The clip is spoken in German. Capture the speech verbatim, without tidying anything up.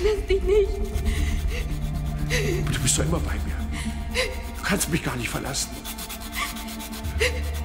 verlasse dich nicht. Du bist doch immer bei mir. Du kannst mich gar nicht verlassen.